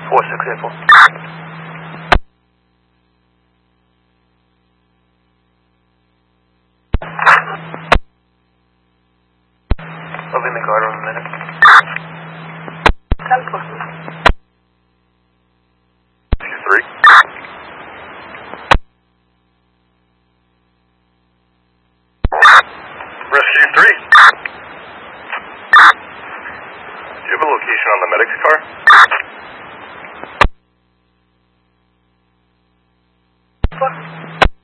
4684. I'll be in the guard in a minute. 10-4. 2-3. Rescue 3. Do you have a location on the medic's car? Four.